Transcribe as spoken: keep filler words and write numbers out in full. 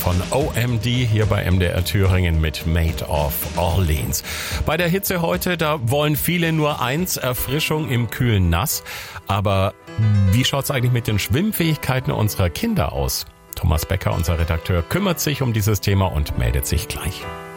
von O M D hier bei M D R Thüringen mit Made of Orleans. Bei der Hitze heute, da wollen viele nur eins, Erfrischung im kühlen Nass. Aber wie schaut's eigentlich mit den Schwimmfähigkeiten unserer Kinder aus? Thomas Becker, unser Redakteur, kümmert sich um dieses Thema und meldet sich gleich.